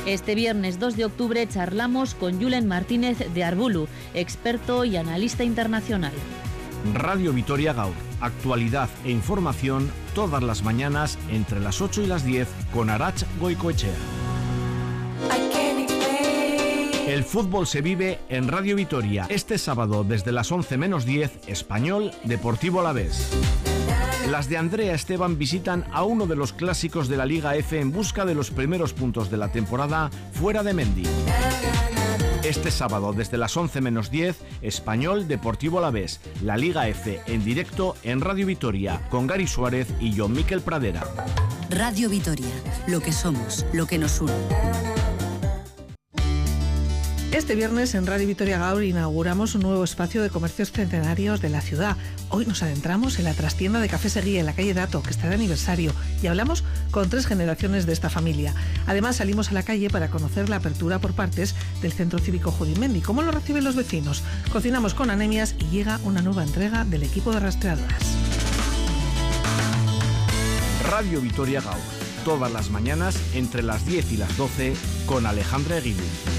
Este viernes 2 de octubre charlamos con Julen Martínez de Arbulu, experto y analista internacional. Radio Vitoria Gaur, actualidad e información todas las mañanas entre las 8 y las 10 con Arach Goicoechea. El fútbol se vive en Radio Vitoria. Este sábado desde las 11 menos 10, Español Deportivo Alavés. Las de Andrea Esteban visitan a uno de los clásicos de la Liga F en busca de los primeros puntos de la temporada fuera de Mendy. Este sábado desde las 11 menos 10, Español Deportivo Alavés, la Liga F en directo en Radio Vitoria con Gary Suárez y John Miquel Pradera. Radio Vitoria, lo que somos, lo que nos une. Este viernes en Radio Vitoria Gaur inauguramos un nuevo espacio de comercios centenarios de la ciudad. Hoy nos adentramos en la trastienda de Café Seguí en la calle Dato, que está de aniversario, y hablamos con 3 generaciones de esta familia. Además salimos a la calle para conocer la apertura por partes del Centro Cívico Judimendi. ¿Cómo lo reciben los vecinos? Cocinamos con anemias y llega una nueva entrega del equipo de rastreadoras. Radio Vitoria Gaur, todas las mañanas entre las 10 y las 12 con Alejandra Eguiluz.